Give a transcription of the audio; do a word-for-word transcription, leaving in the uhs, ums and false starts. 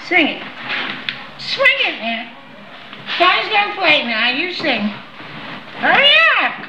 Sing it. Swing it, man. Johnny's gonna play now. You sing. Hurry up.